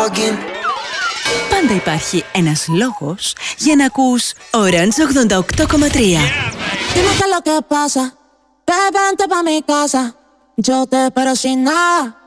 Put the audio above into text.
talking. Πάντα υπάρχει ένας λόγος για να ακούς Orange 88,3. Dime qué es lo que pasa, ve, vente pa' mi casa. Yo te espero sin nada.